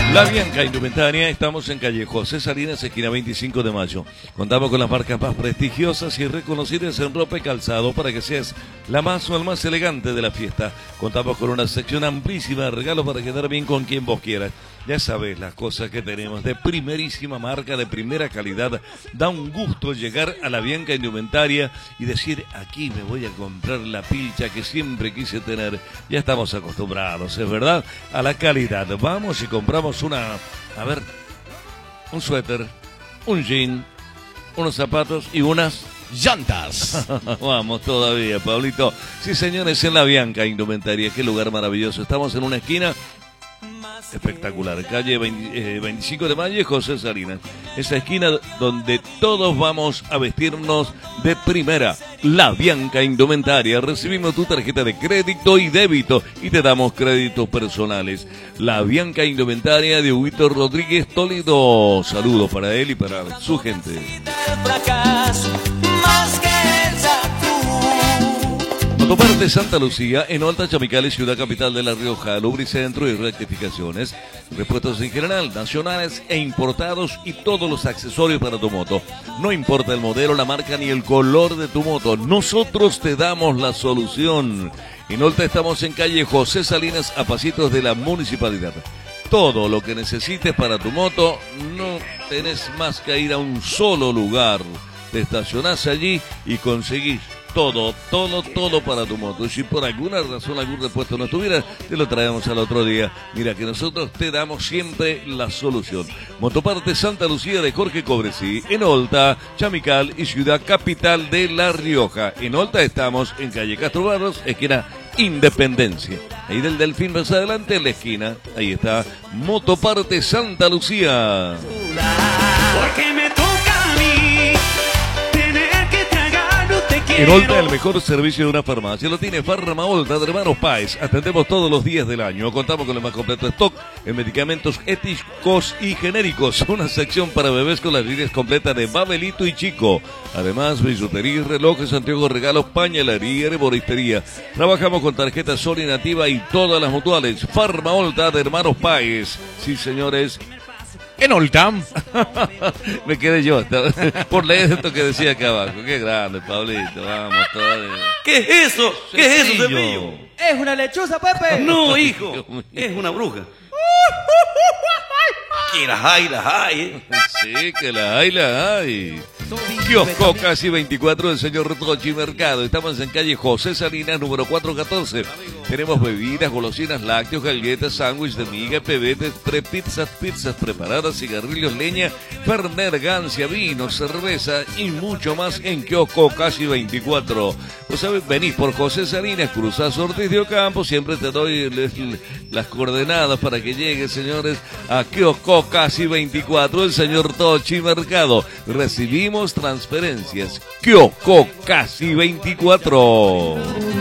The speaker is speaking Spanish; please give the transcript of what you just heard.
La Bianca Indumentaria, estamos en calle José Salinas, esquina 25 de mayo. Contamos con las marcas más prestigiosas y reconocidas en ropa y calzado para que seas la más o el más elegante de la fiesta. Contamos con una sección amplísima de regalos para quedar bien con quien vos quieras. Ya sabes las cosas que tenemos de primerísima marca, de primera calidad. Da un gusto llegar a la Bianca Indumentaria y decir, aquí me voy a comprar la pilcha que siempre quise tener. Ya estamos acostumbrados, es verdad, a la calidad. Vamos y compramos un suéter, un jean, unos zapatos y unas llantas. Vamos todavía, Pablito. Sí, señores, en la Bianca Indumentaria, qué lugar maravilloso. Estamos en una esquina espectacular, calle 25 de mayo y José Salinas. Esa esquina donde todos vamos a vestirnos de primera. La Bianca Indumentaria. Recibimos tu tarjeta de crédito y débito y te damos créditos personales. La Bianca Indumentaria de Huguito Rodríguez Toledo. Saludos para él y para su gente. Motoparte Santa Lucía, en Olta, Chamical, ciudad capital de La Rioja, lubricentro y rectificaciones, repuestos en general, nacionales e importados y todos los accesorios para tu moto. No importa el modelo, la marca ni el color de tu moto, nosotros te damos la solución. En Olta estamos en calle José Salinas, a pasitos de la municipalidad. Todo lo que necesites para tu moto, no tenés más que ir a un solo lugar. Te estacionás allí y conseguís todo para tu moto. Y si por alguna razón algún repuesto no estuviera, te lo traemos al otro día. Mira que nosotros te damos siempre la solución. Motoparte Santa Lucía de Jorge Cobresí, en Olta, Chamical y ciudad capital de La Rioja. En Olta estamos en calle Castro Barros, esquina Independencia. Ahí del Delfín más adelante en la esquina, ahí está Motoparte Santa Lucía. Porque me toca a mí tener que tragar, no te quiero. En Olta, el mejor servicio de una farmacia lo tiene Farma Olta de Hermanos Páez. Atendemos todos los días del año. Contamos con el más completo stock en medicamentos éticos y genéricos. Una sección para bebés con las líneas completas de Babelito y Chico. Además, bisutería, relojes, anteojos, regalos, pañalería, herboristería. Trabajamos con tarjeta Sol y Nativa y todas las mutuales. Farma Olta de Hermanos Páez. Sí, señores. En Olta. Me quedé yo por leer esto que decía acá abajo. Qué grande, Pablito. Vamos, todavía. ¿Qué es eso? ¿Qué es eso, Sencillo. Cepillo? Es una lechuza, Pepe. No, hijo, es una bruja. Que las hay, ¿eh? Sí, que la hay. Kiosco Casi 24 del señor Tochi Mercado. Estamos en calle José Salinas, número 414. Tenemos bebidas, golosinas, lácteos, galletas, sándwich de miga, pebetes, pizzas preparadas, cigarrillos, leña, fernet, gancia, vino, cerveza y mucho más en Kiosco Casi 24. Pues sabes, venís por José Salinas, cruzás Ortiz de Ocampo, siempre te doy las coordenadas para que llegues, señores, a Kiosco Casi 24, el señor Tochi Mercado. Recibimos transferencias. Kiosco Casi 24.